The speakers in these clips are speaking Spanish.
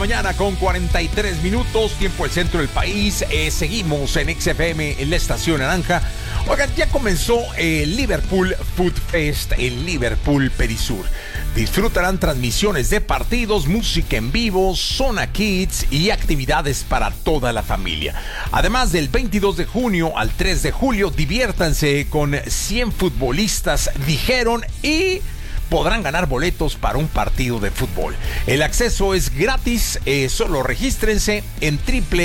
Mañana con 43 minutos, tiempo del centro del país. Seguimos en XFM en la estación naranja. Oigan, ya comenzó el Liverpool Food Fest en Liverpool Perisur. Disfrutarán transmisiones de partidos, música en vivo, zona kids y actividades para toda la familia. Además, del 22 de junio al 3 de julio, diviértanse con 100 futbolistas, dijeron, y podrán ganar boletos para un partido de fútbol. El acceso es gratis, solo regístrense en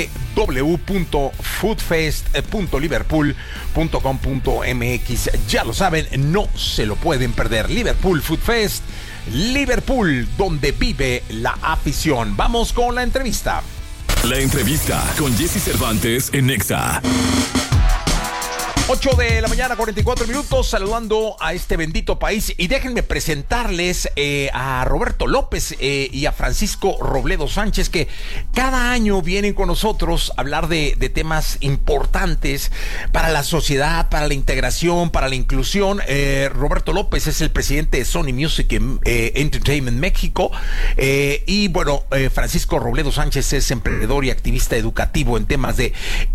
www.foodfest.liverpool.com.mx. Ya lo saben, no se lo pueden perder. Liverpool Food Fest, Liverpool, donde vive la afición. Vamos con la entrevista. La entrevista con Jesse Cervantes en Nexa. 8 de la mañana, 44 minutos, saludando a este bendito país. Y déjenme presentarles a Roberto López y a Francisco Robledo Sánchez, que cada año vienen con nosotros a hablar de temas importantes para la sociedad, para la integración, para la inclusión. Roberto López es el presidente de Sony Music Entertainment México. Y bueno, Francisco Robledo Sánchez es emprendedor y activista educativo en temas de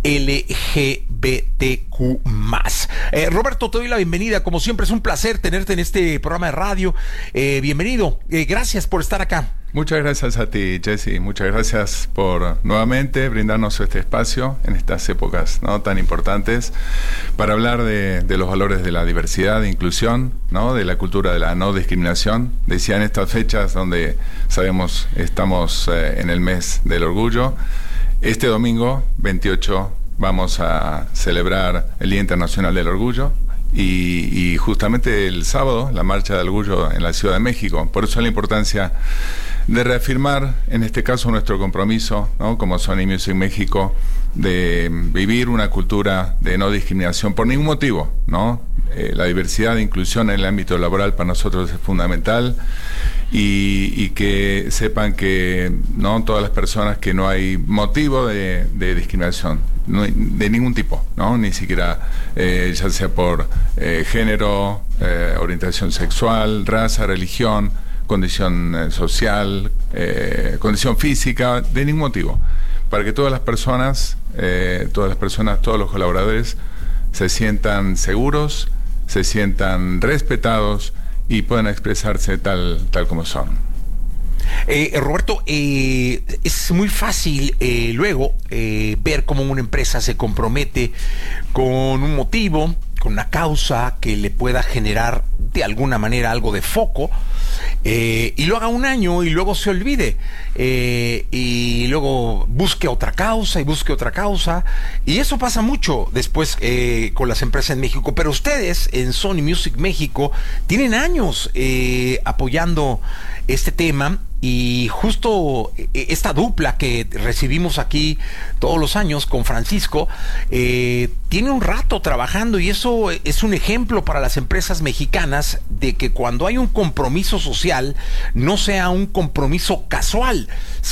LGBTQ+. Roberto, te doy la bienvenida. Como siempre, es un placer tenerte en este programa de radio. Bienvenido. Gracias por estar acá. Muchas gracias a ti, Jesse. Muchas gracias por nuevamente brindarnos este espacio en estas épocas, ¿no?, tan importantes para hablar de los valores de la diversidad, de inclusión, ¿no?, de la cultura de la no discriminación. Decía, en estas fechas donde sabemos estamos en el mes del orgullo. Este domingo 28 vamos a celebrar el Día Internacional del Orgullo y justamente el sábado la Marcha del Orgullo en la Ciudad de México. Por eso la importancia de reafirmar, en este caso, nuestro compromiso, ¿no?, como Sony Music México, de vivir una cultura de no discriminación por ningún motivo, ¿no? La diversidad e inclusión en el ámbito laboral para nosotros es fundamental. Y que sepan que no todas las personas, que no hay motivo de discriminación, no, de ningún tipo, ¿no?, ni siquiera ya sea por género, orientación sexual, raza, religión, condición social, condición física, de ningún motivo, para que todas las personas, todos los colaboradores se sientan seguros, se sientan respetados y pueden expresarse tal como son. Roberto, es muy fácil luego ver cómo una empresa se compromete con un motivo, con una causa que le pueda generar de alguna manera algo de foco, y lo haga un año y luego se olvide, y luego busque otra causa y eso pasa mucho después con las empresas en México. Pero ustedes en Sony Music México tienen años apoyando este tema. Y justo esta dupla que recibimos aquí todos los años con Francisco, tiene un rato trabajando, y eso es un ejemplo para las empresas mexicanas de que cuando hay un compromiso social, no sea un compromiso casual,